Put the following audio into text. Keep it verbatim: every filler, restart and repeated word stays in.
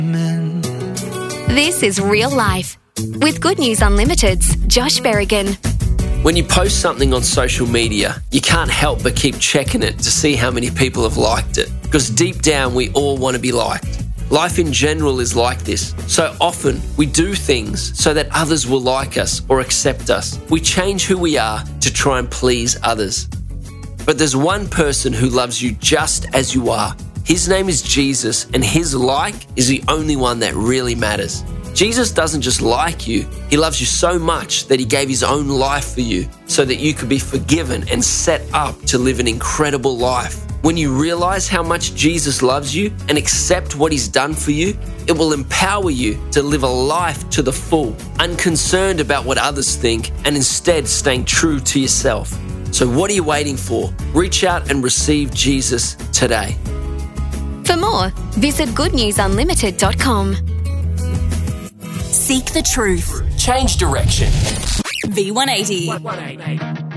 This is Real Life with Good News Unlimited's Josh Berrigan. When you post something on social media, you can't help but keep checking it to see how many people have liked it. Because deep down, we all want to be liked. Life in general is like this. So often, we do things so that others will like us or accept us. We change who we are to try and please others. But there's one person who loves you just as you are. His name is Jesus, and his like is the only one that really matters. Jesus doesn't just like you, he loves you so much that he gave his own life for you so that you could be forgiven and set up to live an incredible life. When you realize how much Jesus loves you and accept what he's done for you, it will empower you to live a life to the full, unconcerned about what others think and instead staying true to yourself. So what are you waiting for? Reach out and receive Jesus today. For more, visit good news unlimited dot com. Seek the truth. Change direction. V one eighty.